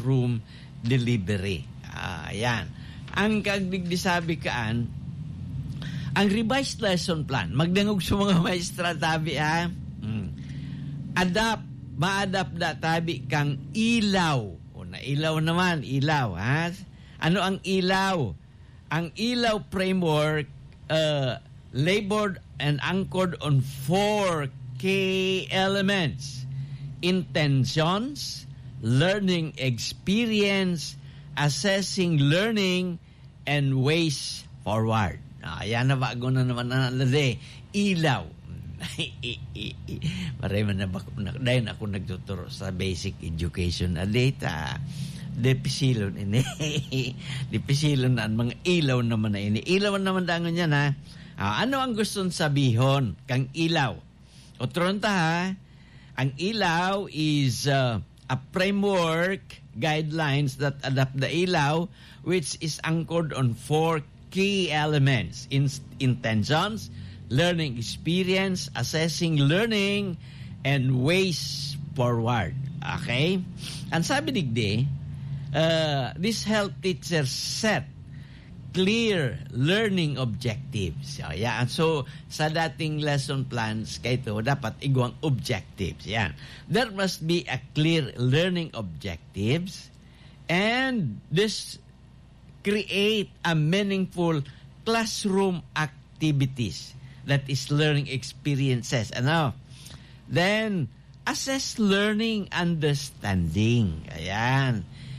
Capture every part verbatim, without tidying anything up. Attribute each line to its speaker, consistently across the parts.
Speaker 1: classroom delivery. Ah, ayan. Ang kagdigdi sabi kaan, ang revised lesson plan, magdangog sa mga maestra tabi ha, hmm. adapt, ma-adapt na tabi kang ilaw. O na ilaw naman, ilaw ha. Ano ang ilaw? Ang ilaw framework uh, labored and anchored on four key elements: intentions, learning experience, assessing learning, and ways forward. Ah, yan na bago na naman na nalade. Ilaw. Maray man na ba, dahil ako nagtuturo sa basic education na data. Depisilon ini. Depisilon na mga ilaw naman na ini. Ilaw naman dangon yan ha. Ah, ano ang gustong sabihon kang ilaw? O tronta ha. Ang ilaw is uh, a framework guidelines that adapt the ilaw, which is anchored on four key elements: in, intentions, learning experience, assessing learning, and ways forward. Okay? Ang sabi digdi, uh, this help teachers set clear learning objectives. So, yan. So, sa dating lesson plans, kayo dapat igwang objectives. Yan. There must be a clear learning objectives, and this create a meaningful classroom activities, that is learning experiences. Ano? Then, assess learning understanding. Ayan.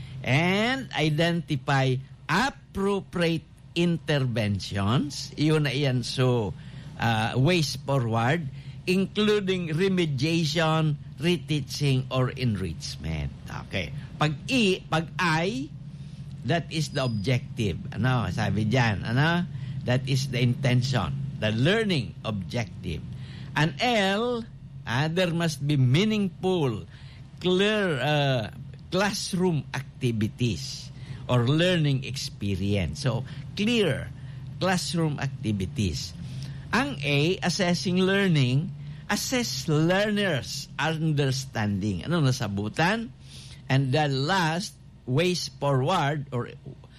Speaker 1: And identify appropriate interventions. Iyon na iyan. So, uh, ways forward, including remediation, reteaching, or enrichment. Okay. Pag I, pag I, that is the objective. Ano? Sabi dyan. Ano? That is the intention. The learning objective. And L, uh, there must be meaningful, clear uh, classroom activities or learning experience. So, clear classroom activities. Ang A, assessing learning, assess learners' understanding. Ano nasabutan? And the last, ways forward, or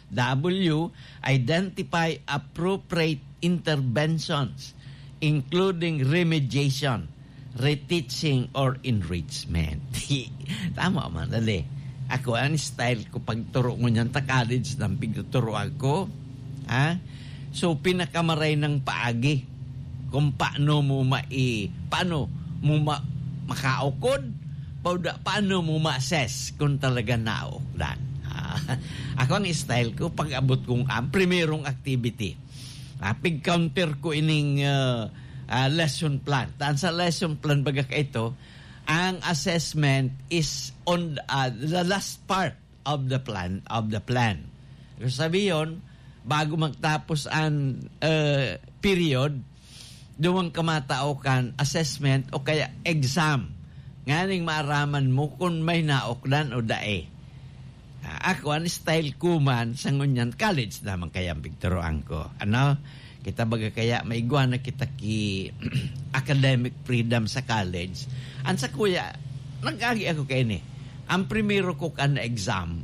Speaker 1: W, identify appropriate interventions, including remediation, reteaching, or enrichment. Tama man, dali. Ako, ang style ko pagturo mo niyan ta college ng pagtuturo ako. Ha? So, pinakamaray ng paagi kung paano mo mai, paano mo ma, makaukod, pa, paano mo ma-assess kung talaga naukdan. Ha? Ako, ang style ko, pag-abot kong ang primerong activity. Ha? Pig-counter ko ining uh, uh, lesson plan. Taan sa lesson plan, baga ka ito, ang assessment is on uh, the last part of the plan of the plan. Kasi sabi yun, bago magtapos ang uh, period, duwang kamatao kan assessment o kaya exam. Nganing maaraman mo kung may naokdan o dae. Uh, ako, ang style ko man, sa ngunyan, college naman kaya ang pigturoan ko. Ano? Kita baga kaya maigwa na kita ki academic freedom sa college. Ang sa kuya, nag-agi ako kayo ni. Ang primero ko ka na exam,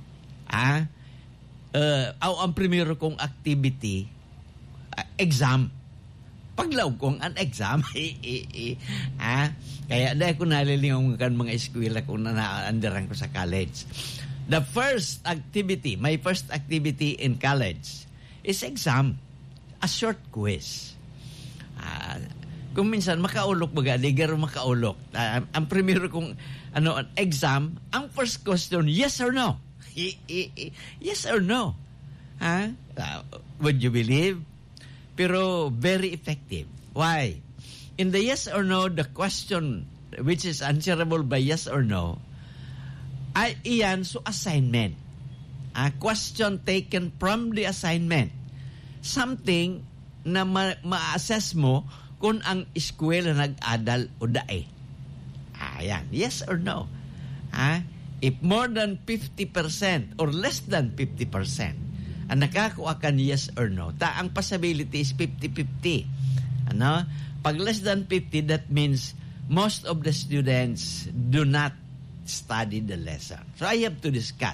Speaker 1: ah, uh, o ang primero kong activity, uh, exam. Paglaw kong an exam, ah, kaya dahil ko nalilingon kan mga eskwela kung na-andaran ko sa college. The first activity, my first activity in college is exam. A short quiz. Uh, kung minsan makaulok baga, ligar makaulok. Uh, ang primero kong ano, exam, ang first question, yes or no? Yes or no? Huh? Uh, would you believe? Pero very effective. Why? In the yes or no, the question which is answerable by yes or no, ay iyan so assignment. A question taken from the assignment. Something na ma- ma-assess mo kung ang eskwela nag-adal o dae. Ayan, yes or no. Ha? If more than fifty percent or less than fifty percent ang nakakuha ka ni yes or no, ta ang possibility is fifty-fifty. Ano? Pag less than fifty, that means most of the students do not study the lesson. So I have to discuss.